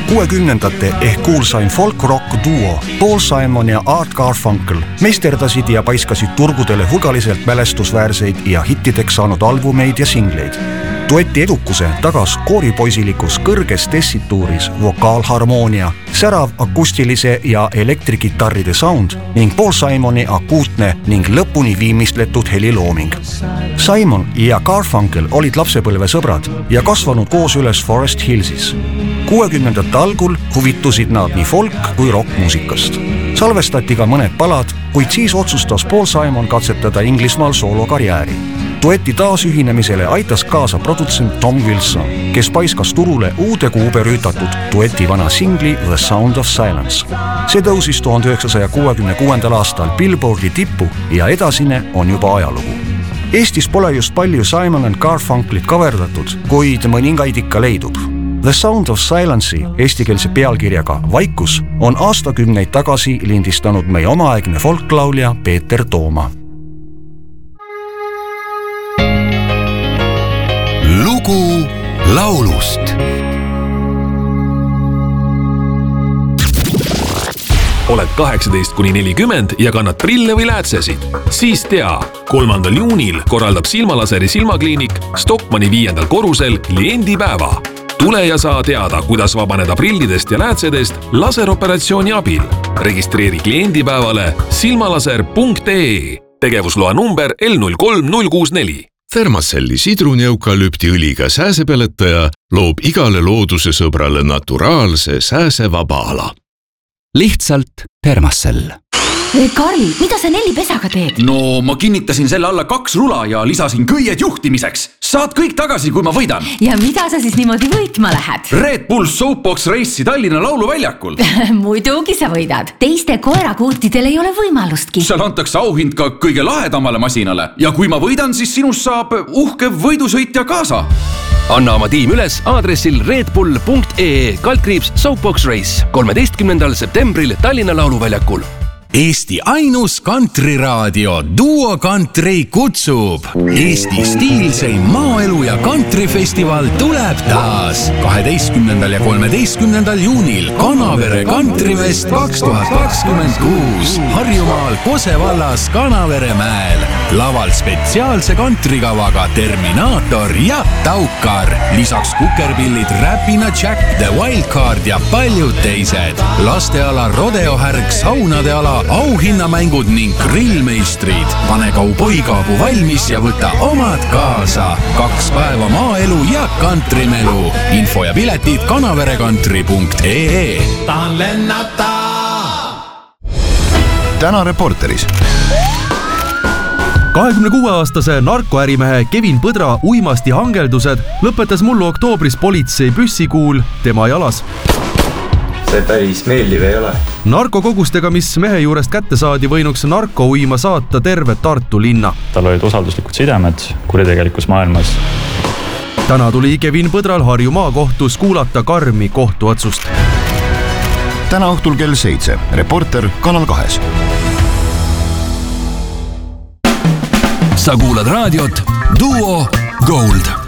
60ndate ehk kuulsaim folk-rock duo Paul Simon ja Art Garfunkel meisterdasid ja paiskasid turgudele hulgaliselt mälestusväärseid ja hittideks saanud albumeid ja singleid. Dueti edukuse tagas kooripoisilikus kõrges tessituuris vokaalharmoonia, särav akustilise ja elektrikitarride sound ning Paul Simoni akuutne ning lõpuni viimistletud helilooming. Simon ja Garfunkel olid lapsepõlve sõbrad ja kasvanud koos üles Forest Hillsis. 60ndate algul huvitusid nad nii folk- kui rock-muusikast. Salvestati ka mõned palad, kuid siis otsustas Paul Simon katsetada Inglismaal soolokarjääri. Dueti taasühinemisele aitas kaasa produtsent Tom Wilson, kes paiskas turule uude kuube rüütatud dueti vana singli The Sound of Silence. See tõusis 1966. aastal Billboardi tippu ja edasine on juba ajalugu. Eestis pole just palju Simon and Garfunkelit kaverdatud, kuid mõningaid ikka leidub. The Sound of Silence'i eestikeelse pealkirjaga Vaikus on aastakümneid tagasi lindistanud meie omaaegne folklaulja Peeter Tooma. Lugu laulust. Oled 18–40 ja kannad prille või läätsesid? Siis tea, 3. juunil korraldab Silmalaseri silmakliinik Stockmanni 5. korrusel kliendipäeva. Tule ja saa teada, kuidas vabaneda prillidest ja läätsedest laseroperatsiooni abil. Registreeri kliendipäevale silmalaser.ee. Tegevusloa number L03064. Thermacelli sidruneukalüptiõliga sääsepeletaja loob igale looduse sõbrale naturaalse sääsevaba ala. Lihtsalt Thermacell. Karl, mida sa Nellipesaga teed? No, ma kinnitasin selle alla 2 rula ja lisasin köied juhtimiseks. Saad kõik tagasi, kui ma võidan. Ja mida sa siis niimoodi võitma lähed? Red Bull Soapbox Race'i Tallinna lauluväljakul. Muidugi sa võidad. Teiste koerakuutidel ei ole võimalustki. Seal antakse auhind ka kõige lahedamale masinale. Ja kui ma võidan, siis sinust saab uhke võidusõitja kaasa. Anna oma tiim üles aadressil redbull.ee/Soapbox Race 13. septembril Tallinna lauluväljakul. Eesti ainus kantriraadio Duo Country kutsub. Eesti stiilseim maaelu ja kantrifestival tuleb taas 12. ja 13. juunil Kanavere Kantrifest 2026 Harjumaal Kose vallas Kanavere mäel. Laval spetsiaalse kantrikavaga Terminaator ja Taukar. Lisaks kukerpillid Räpina Jack, The Wildcard ja paljud teised. Lasteala rodeohärg, saunade ala, auhinnamängud ning grillmeistrid. Pane kauboikaabu valmis ja võta omad kaasa. 2 päeva maaelu ja kantrimelu. Info ja piletid kanaverekantri.ee. Tahan lennata! Täna Reporteris. 26-aastase narkoärimehe Kevin Põdra uimasti hangeldused lõpetas mullu oktoobris politsei püssikuul tema jalas. See päris meeldiv ei ole. Narkokogustega, mis mehe juurest kätte saadi, võinuks narkouima saata terve Tartu linna. Tal olid usalduslikud sidemed kuritegelikus maailmas. Täna tuli Kevin Põdral Harju maakohtus kuulata karmi kohtuotsust. Täna õhtul kell 7. Reporter Kanal 2. Sa kuulad raadiot Duo Gold.